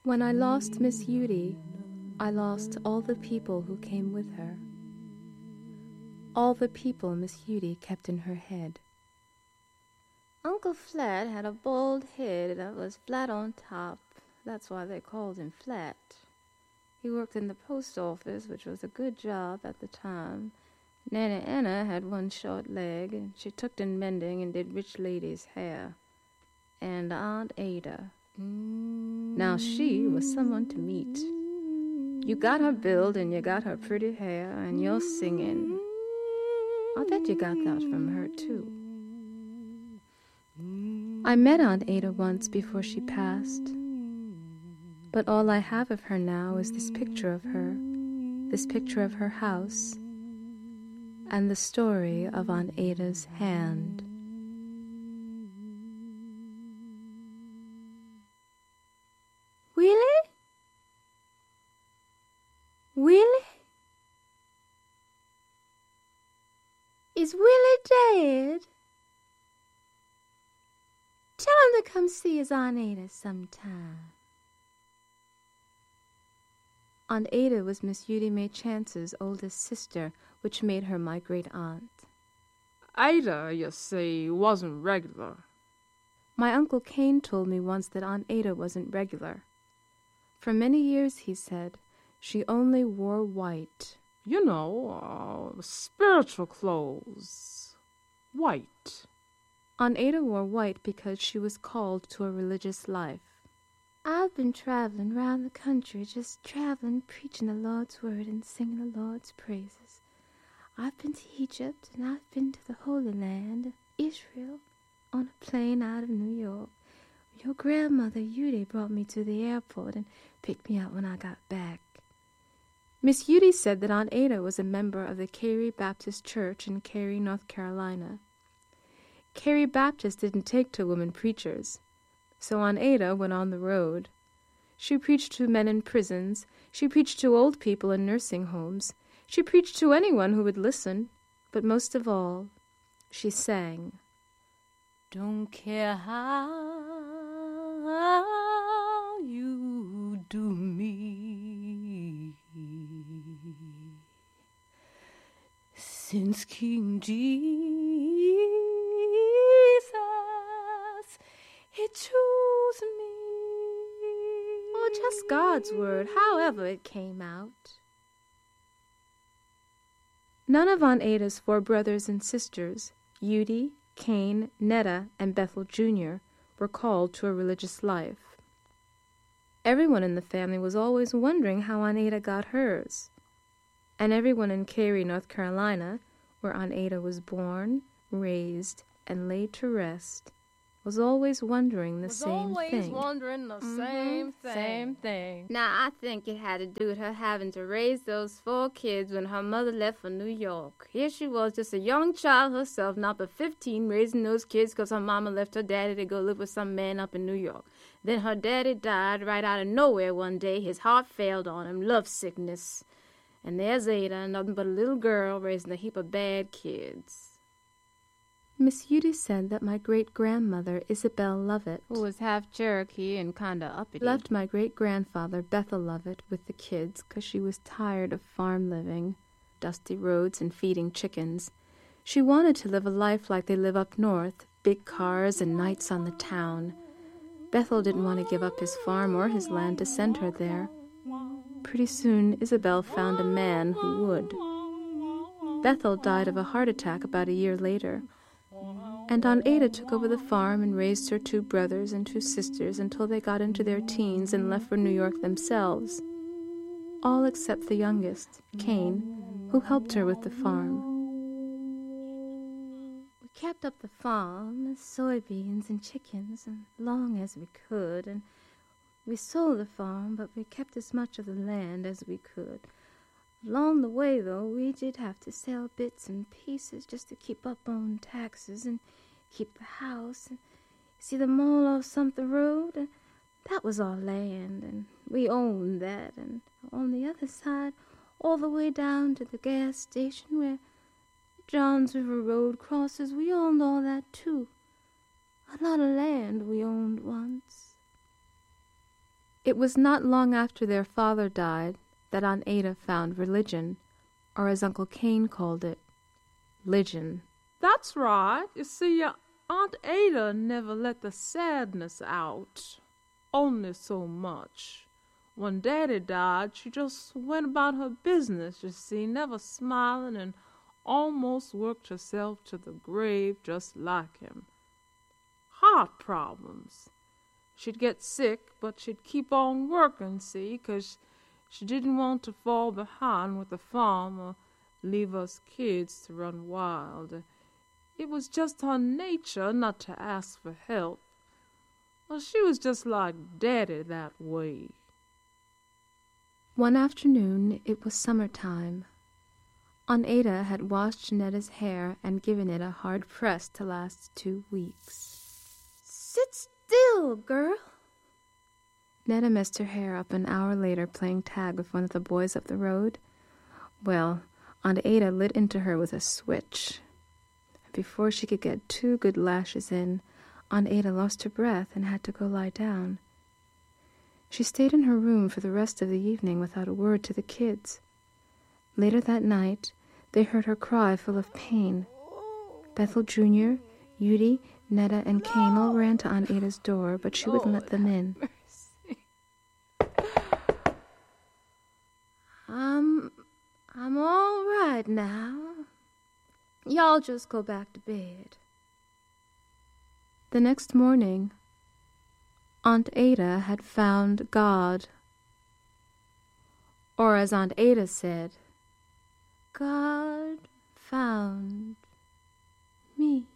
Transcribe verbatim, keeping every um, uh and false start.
When I lost Miss Judy, I lost all the people who came with her. All the people Miss Judy kept in her head. Uncle Flat had a bald head that was flat on top. That's why they called him Flat. He worked in the post office, which was a good job at the time. Nanny Anna had one short leg, and she took in mending and did rich ladies' hair. And Aunt Ada. Now she was someone to meet. You got her build, and you got her pretty hair, and your singing. I bet you got that from her, too. I met Aunt Ada once before she passed, but all I have of her now is this picture of her, this picture of her house, and the story of Aunt Ada's hand. Willie? Willie? Is Willie dead? Tell him to come see his Aunt Ada sometime. Aunt Ada was Miss Judy May Chance's oldest sister, which made her my great-aunt. Ada, you see, wasn't regular. My Uncle Cain told me once that Aunt Ada wasn't regular. For many years, he said, she only wore white. You know, uh, spiritual clothes. White. Aunt Ada wore white because she was called to a religious life. I've been traveling round the country, just traveling, preaching the Lord's word and singing the Lord's praises. I've been to Egypt, and I've been to the Holy Land, Israel, on a plane out of New York. Your grandmother, Judy, brought me to the airport and picked me up when I got back. Miss Judy said that Aunt Ada was a member of the Cary Baptist Church in Cary, North Carolina. Cary Baptist didn't take to women preachers, so Aunt Ada went on the road. She preached to men in prisons. She preached to old people in nursing homes. She preached to anyone who would listen. But most of all, she sang. Don't care how you do me, since King Jesus, he chose me. Oh, just God's word, however it came out. None of Aunt Ada's four brothers and sisters, Judy, Cain, Netta, and Bethel Junior, were called to a religious life. Everyone in the family was always wondering how Aunt Ada got hers. And everyone in Cary, North Carolina, where Aunt Ada was born, raised, and laid to rest, was always wondering the was same always thing. wondering the Mm-hmm. same thing. Same thing. Now, I think it had to do with her having to raise those four kids when her mother left for New York. Here she was, just a young child herself, not but fifteen, raising those kids because her mama left her daddy to go live with some man up in New York. Then her daddy died right out of nowhere one day. His heart failed on him, love sickness. And there's Ada, nothing but a little girl raising a heap of bad kids. Miss Judy said that my great-grandmother, Isabel Lovett, Who was half Cherokee and kind of uppity. left my great-grandfather, Bethel Lovett, with the kids because she was tired of farm living, dusty roads, and feeding chickens. She wanted to live a life like they live up north, big cars and nights on the town. Bethel didn't want to give up his farm or his land to send her there. Pretty soon, Isabel found a man who would. Bethel died of a heart attack about a year later, and Aunt Ada took over the farm and raised her two brothers and two sisters until they got into their teens and left for New York themselves. All except the youngest, Cain, who helped her with the farm. We kept up the farm, soybeans and chickens, as long as we could, and we sold the farm, but we kept as much of the land as we could. Along the way, though, we did have to sell bits and pieces just to keep up on taxes and keep the house. And see the mall off Sumter Road? And that was our land, and we owned that. And on the other side, all the way down to the gas station where Johns River Road crosses, we owned all that, too. A lot of land we owned once. It was not long after their father died that Aunt Ada found religion, or as Uncle Cain called it, "ligion." That's right. You see, uh, Aunt Ada never let the sadness out. Only so much. When Daddy died, she just went about her business, you see, never smiling, and almost worked herself to the grave just like him. Heart problems. She'd get sick, but she'd keep on working, see, 'cause she didn't want to fall behind with the farm or leave us kids to run wild. It was just her nature not to ask for help. Well, she was just like Daddy that way. One afternoon, it was summertime. Aunt Ada had washed Netta's hair and given it a hard press to last two weeks. Sit still, girl. Netta messed her hair up an hour later playing tag with one of the boys up the road. Well, Aunt Ada lit into her with a switch. Before she could get two good lashes in, Aunt Ada lost her breath and had to go lie down. She stayed in her room for the rest of the evening without a word to the kids. Later that night, they heard her cry full of pain. Bethel Junior, Judy, Netta, and Cain all ran to Aunt Ada's door, but she wouldn't let them in. I'm, I'm all right now. Y'all just go back to bed. The next morning, Aunt Ada had found God. Or as Aunt Ada said, God found me.